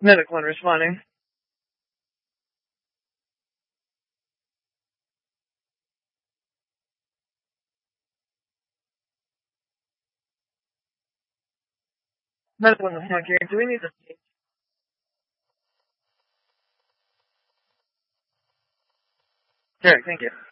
Medic 1 responding. Medic 1 responding here. Do we need to... Derek, thank you.